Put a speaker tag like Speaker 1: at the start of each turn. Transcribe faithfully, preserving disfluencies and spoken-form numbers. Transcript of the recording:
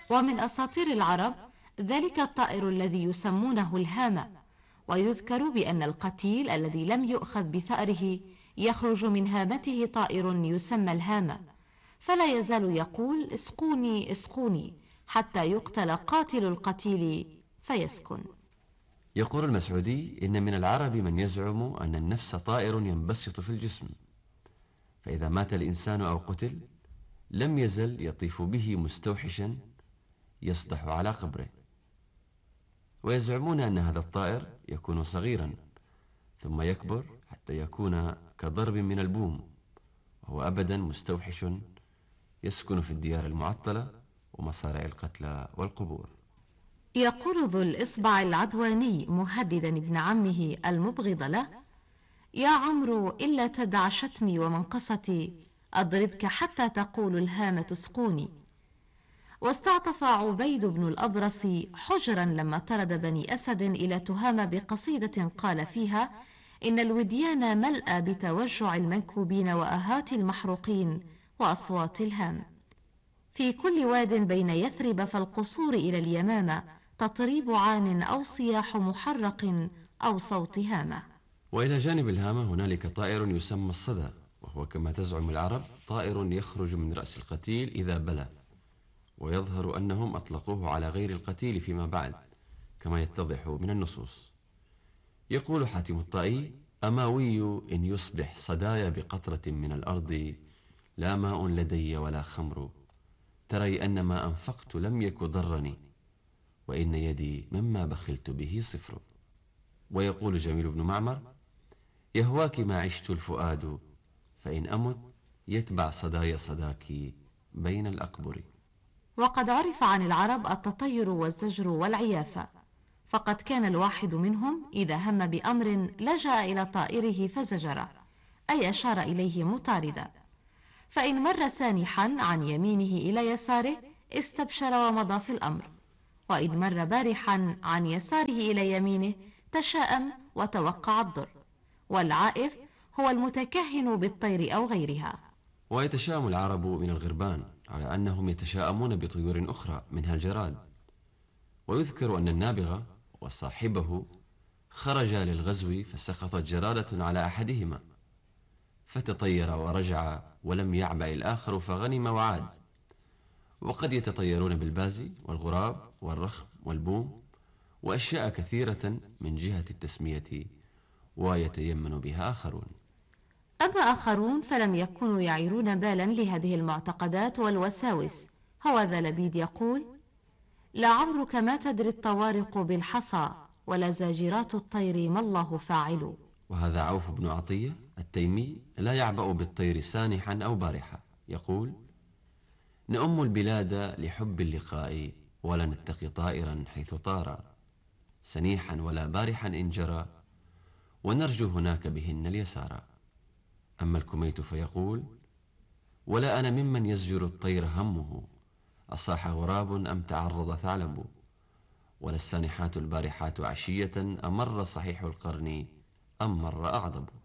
Speaker 1: ومن أساطير العرب ذلك الطائر الذي يسمونه الهامة، ويذكر بأن القتيل الذي لم يؤخذ بثأره يخرج من هامته طائر يسمى الهامة، فلا يزال يقول اسقوني اسقوني حتى يقتل قاتل القتيل فيسكن.
Speaker 2: يقول المسعودي: إن من العرب من يزعم أن النفس طائر ينبسط في الجسم، فإذا مات الإنسان أو قتل لم يزل يطيف به مستوحشا يصدح على قبره. ويزعمون أن هذا الطائر يكون صغيرا ثم يكبر حتى يكون كضرب من البوم، وهو أبدا مستوحش يسكن في الديار المعطلة ومصارع القتلى والقبور.
Speaker 1: يقول ذو الإصبع العدواني مهددا ابن عمه المبغض له: يا عمرو إلا تدع شتمي ومنقصتي أضربك حتى تقول الهامة اسقوني. واستعطف عبيد بن الأبرص حجرا لما طرد بني أسد إلى تهامة بقصيدة قال فيها: إن الوديان ملأى بتوجع المنكوبين وآهات المحروقين وأصوات الهام. في كل واد بين يثرب فالقصور إلى اليمامة تطريب عان أو صياح محرق أو صوت هامة.
Speaker 2: وإلى جانب الهامة هنالك طائر يسمى الصدى، وهو كما تزعم العرب طائر يخرج من رأس القتيل إذا بلى، ويظهر أنهم أطلقوه على غير القتيل فيما بعد كما يتضح من النصوص. يقول حاتم الطائي: أماوي إن يصبح صدايا بقطرة من الأرض، لا ماء لدي ولا خمر، تري أن ما أنفقت لم يك ضرني، وإن يدي مما بخلت به صفر. ويقول جميل بن معمر: يهواك ما عشت الفؤاد، فإن أمت يتبع صدايا صداك بين الأقبر.
Speaker 1: وقد عرف عن العرب التطير والزجر والعيافة، فقد كان الواحد منهم إذا هم بأمر لجأ إلى طائره فزجره، أي أشار إليه مطاردا، فإن مر سانحا عن يمينه إلى يساره استبشر ومضى في الأمر، وإن مر بارحا عن يساره إلى يمينه تشاءم وتوقع الضر. والعائف هو المتكهن بالطير أو غيرها.
Speaker 2: ويتشاءم العرب من الغربان على أنهم يتشاءمون بطيور أخرى منها الجراد. ويذكر أن النابغة وصاحبه خرجا للغزو فسقطت جرادة على أحدهما فتطير ورجع ولم يعبأ الآخر فغنم وعاد. وقد يتطيرون بالبازي والغراب والرخم والبوم وأشياء كثيرة من جهة التسمية ويتيمن بها آخرون.
Speaker 1: أما آخرون فلم يكونوا يعيرون بالا لهذه المعتقدات والوساوس. هوذا لبيد يقول: لعمرك ما تدري الطوارق بالحصى، ولا زاجرات الطير ما الله فاعل.
Speaker 2: وهذا عوف بن عطية التيمي لا يعبأ بالطير سانحا أو بارحا، يقول: نؤم البلاد لحب اللقاء، ولا نتقي طائرا حيث طار، سنيحا ولا بارحا إن جرى، ونرجو هناك بهن اليسار. أما الكميت فيقول: ولا أنا ممن يزجر الطير همه، أصاح غراب أم تعرض ثعلب، ولا السانحات البارحات عشية أمر صحيح القرن أم مر أغضب.